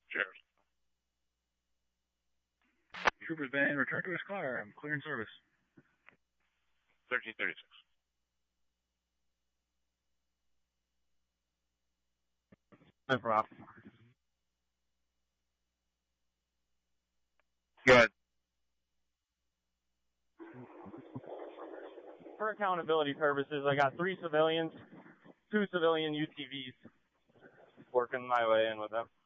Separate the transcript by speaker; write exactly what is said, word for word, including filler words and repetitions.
Speaker 1: Sheriff.
Speaker 2: Trooper's band, return to his car. I'm clearing service.
Speaker 1: thirteen thirty-six.
Speaker 3: No problem.
Speaker 1: Go ahead.
Speaker 3: For accountability purposes, I got three civilians, two civilian U T Vs working my way in with them.